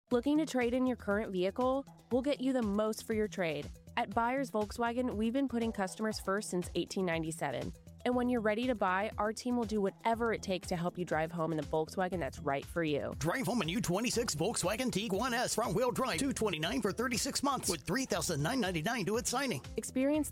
Looking to trade in your current vehicle? We'll get you the most for your trade. At Buyers Volkswagen, we've been putting customers first since 1897. And when you're ready to buy, our team will do whatever it takes to help you drive home in the Volkswagen that's right for you. Drive home a new 26 Volkswagen Tiguan S front-wheel drive, $229 for 36 months with $3,999 due at signing. Experience